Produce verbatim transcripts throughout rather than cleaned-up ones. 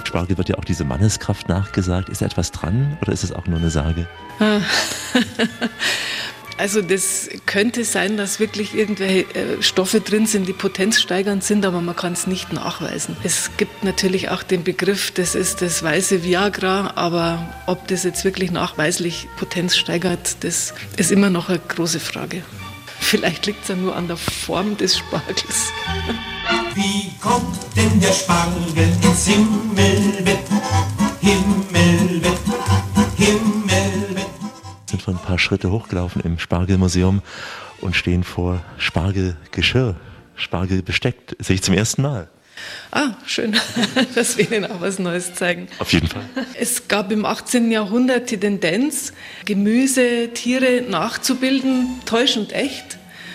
Spargel wird ja auch diese Manneskraft nachgesagt. Ist da etwas dran oder ist es auch nur eine Sage? Also das könnte sein, dass wirklich irgendwelche Stoffe drin sind, die potenzsteigernd sind, aber man kann es nicht nachweisen. Es gibt natürlich auch den Begriff, das ist das weiße Viagra, aber ob das jetzt wirklich nachweislich Potenz steigert, das ist immer noch eine große Frage. Vielleicht liegt es ja nur an der Form des Spargels. Wie kommt denn der Spargel ins Himmelbett? Himmelbett, Himmelbett. Sind vor ein paar Schritte hochgelaufen im Spargelmuseum und stehen vor Spargelgeschirr, Spargelbesteck. Das sehe ich zum ersten Mal. Ah, schön, dass wir Ihnen auch was Neues zeigen. Auf jeden Fall. Es gab im achtzehnten Jahrhundert die Tendenz, Gemüse, Tiere nachzubilden, täuschend echt,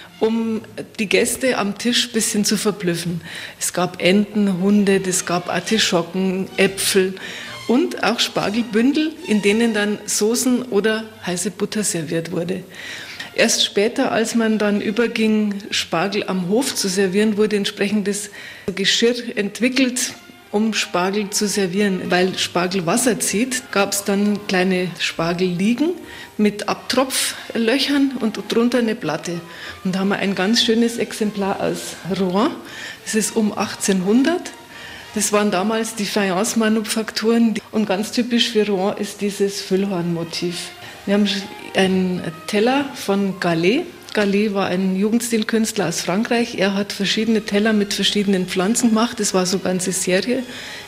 um die Gäste am Tisch ein bisschen zu verblüffen. Es gab Enten, Hunde, es gab Artischocken, Äpfel und auch Spargelbündel, in denen dann Soßen oder heiße Butter serviert wurde. Erst später, als man dann überging, Spargel am Hof zu servieren, wurde entsprechendes Geschirr entwickelt, um Spargel zu servieren. Weil Spargel Wasser zieht, gab es dann kleine Spargelliegen mit Abtropflöchern und drunter eine Platte. Und da haben wir ein ganz schönes Exemplar aus Rouen. Das ist um achtzehnhundert. Das waren damals die Fayence-Manufakturen. Und ganz typisch für Rouen ist dieses Füllhornmotiv. Wir haben einen Teller von Gallet. Gallet war ein Jugendstilkünstler aus Frankreich. Er hat verschiedene Teller mit verschiedenen Pflanzen gemacht. Das war so eine ganze Serie.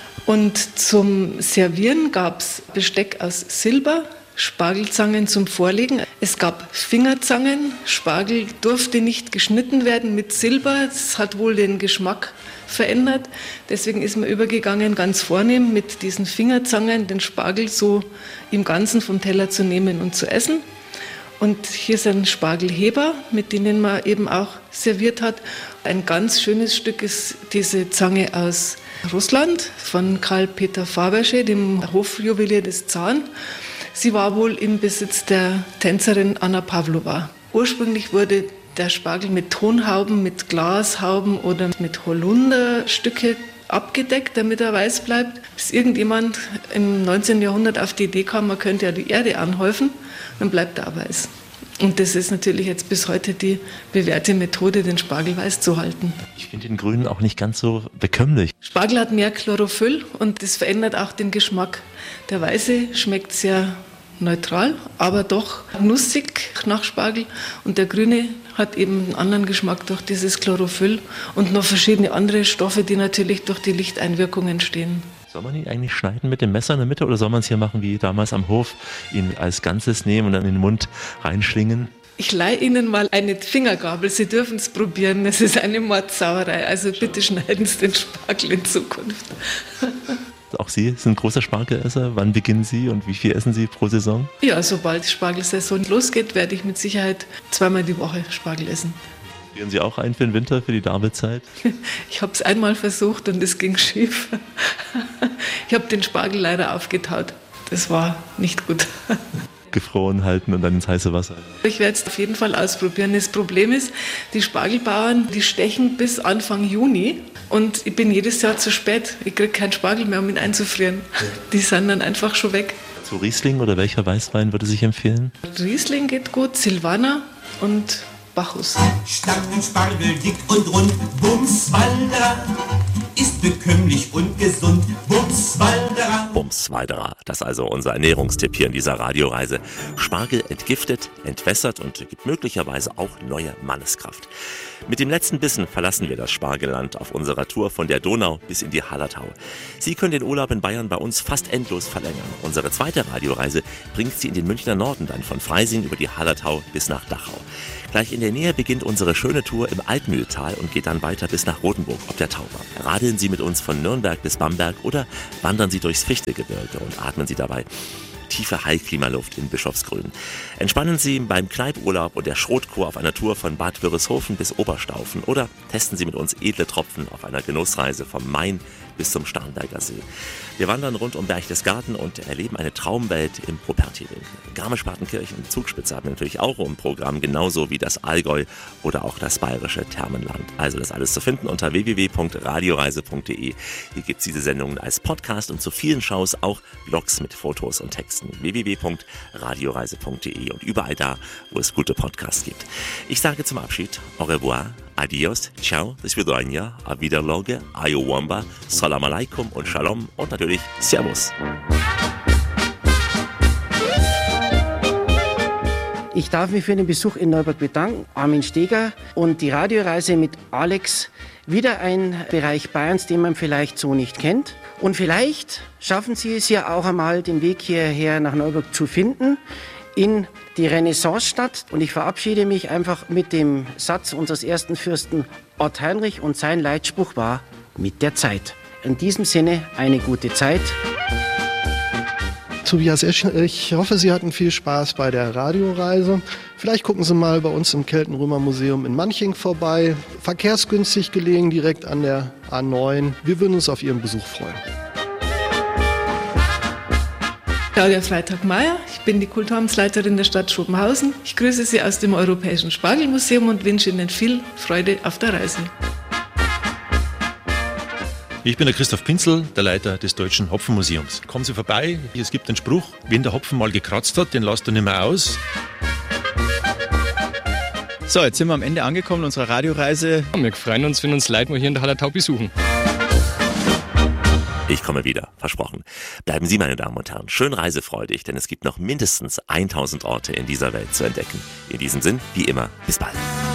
Und zum Servieren gab es Besteck aus Silber, Spargelzangen zum Vorlegen. Es gab Fingerzangen. Spargel durfte nicht geschnitten werden mit Silber. Das hat wohl den Geschmack verändert. Deswegen ist man übergegangen, ganz vornehm mit diesen Fingerzangen den Spargel so im Ganzen vom Teller zu nehmen und zu essen. Und hier sind Spargelheber, mit denen man eben auch serviert hat. Ein ganz schönes Stück ist diese Zange aus Russland von Karl Peter Fabergé, dem Hofjuwelier des Zaren. Sie war wohl im Besitz der Tänzerin Anna Pawlowa. Ursprünglich wurde der Spargel mit Tonhauben, mit Glashauben oder mit Holunderstücke abgedeckt, damit er weiß bleibt. Bis irgendjemand im neunzehnten Jahrhundert auf die Idee kam, man könnte ja die Erde anhäufen, dann bleibt er auch weiß. Und das ist natürlich jetzt bis heute die bewährte Methode, den Spargel weiß zu halten. Ich finde den Grünen auch nicht ganz so bekömmlich. Spargel hat mehr Chlorophyll und das verändert auch den Geschmack. Der Weiße schmeckt sehr neutral, aber doch nussig nach Spargel. Und der Grüne hat eben einen anderen Geschmack durch dieses Chlorophyll und noch verschiedene andere Stoffe, die natürlich durch die Lichteinwirkung entstehen. Soll man ihn eigentlich schneiden mit dem Messer in der Mitte oder soll man es hier machen wie damals am Hof, ihn als Ganzes nehmen und dann in den Mund reinschlingen? Ich leihe Ihnen mal eine Fingergabel, Sie dürfen es probieren, es ist eine Mordsauerei, also bitte schneiden Sie den Spargel in Zukunft. Auch Sie sind großer Spargelesser. Wann beginnen Sie und wie viel essen Sie pro Saison? Ja, sobald die Spargelsaison losgeht, werde ich mit Sicherheit zweimal die Woche Spargel essen. Frieren Sie auch ein für den Winter, für die Darbetzeit? Ich habe es einmal versucht und es ging schief. Ich habe den Spargel leider aufgetaut. Das war nicht gut. Gefroren halten und dann ins heiße Wasser. Ich werde es auf jeden Fall ausprobieren. Das Problem ist, die Spargelbauern, die stechen bis Anfang Juni und ich bin jedes Jahr zu spät. Ich kriege keinen Spargel mehr, um ihn einzufrieren. Die sind dann einfach schon weg. Zu Riesling oder welcher Weißwein würde sich empfehlen? Riesling geht gut, Silvaner und Bacchus. Stangen, dick und rund, Bumswalderer ist bekömmlich und gesund, Bumswalderer. Bumswalderer, das ist also unser Ernährungstipp hier in dieser Radioreise. Spargel entgiftet, entwässert und gibt möglicherweise auch neue Manneskraft. Mit dem letzten Bissen verlassen wir das Spargelland auf unserer Tour von der Donau bis in die Hallertau. Sie können den Urlaub in Bayern bei uns fast endlos verlängern. Unsere zweite Radioreise bringt Sie in den Münchner Norden dann von Freising über die Hallertau bis nach Dachau. Gleich in der Nähe beginnt unsere schöne Tour im Altmühltal und geht dann weiter bis nach Rothenburg ob der Tauber. Radeln Sie mit uns von Nürnberg bis Bamberg oder wandern Sie durchs Fichtegebirge und atmen Sie dabei tiefe Heilklimaluft in Bischofsgrün. Entspannen Sie beim Kneippurlaub und der Schrotkur auf einer Tour von Bad Wörishofen bis Oberstaufen oder testen Sie mit uns edle Tropfen auf einer Genussreise vom Main bis zum Starnberger See. Wir wandern rund um Berchtesgaden und erleben eine Traumwelt im Propertiling. Garmisch-Partenkirchen, Zugspitze haben wir natürlich auch im Programm, genauso wie das Allgäu oder auch das bayerische Thermenland. Also das alles zu finden unter w w w punkt radioreise punkt d e. Hier gibt es diese Sendungen als Podcast und zu vielen Shows auch Blogs mit Fotos und Texten. w w w punkt radioreise punkt d e und überall da, wo es gute Podcasts gibt. Ich sage zum Abschied au revoir, adios, ciao, do svidania, a wiederloge, ayowamba, salam alaikum und shalom und natürlich servus. Ich darf mich für den Besuch in Neuburg bedanken. Armin Steger und die Radioreise mit Alex. Wieder ein Bereich Bayerns, den man vielleicht so nicht kennt. Und vielleicht schaffen Sie es ja auch einmal, den Weg hierher nach Neuburg zu finden, in die Renaissancestadt. Und ich verabschiede mich einfach mit dem Satz unseres ersten Fürsten Ott Heinrich, und sein Leitspruch war: mit der Zeit. In diesem Sinne eine gute Zeit. Tobias Esch, ich hoffe, Sie hatten viel Spaß bei der Radioreise. Vielleicht gucken Sie mal bei uns im Keltenrömer-Museum in Manching vorbei. Verkehrsgünstig gelegen, direkt an der A neun. Wir würden uns auf Ihren Besuch freuen. Claudia Freitag-Meyer, ich bin die Kulturamtsleiterin der Stadt Schopenhausen. Ich grüße Sie aus dem Europäischen Spargelmuseum und wünsche Ihnen viel Freude auf der Reise. Ich bin der Christoph Pinzel, der Leiter des Deutschen Hopfenmuseums. Kommen Sie vorbei, es gibt einen Spruch: wenn der Hopfen mal gekratzt hat, den lasst er nicht mehr aus. So, jetzt sind wir am Ende angekommen unserer Radioreise. Wir freuen uns, wenn uns Leute mal hier in der Hallertau besuchen. Ich komme wieder, versprochen. Bleiben Sie, meine Damen und Herren, schön reisefreudig, denn es gibt noch mindestens tausend Orte in dieser Welt zu entdecken. In diesem Sinn, wie immer, bis bald.